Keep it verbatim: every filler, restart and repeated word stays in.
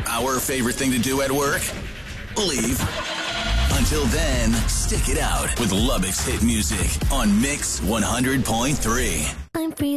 our favorite thing to do at work? Leave. Until then, stick it out with Lubbock's hit music on Mix one hundred point three. I'm free.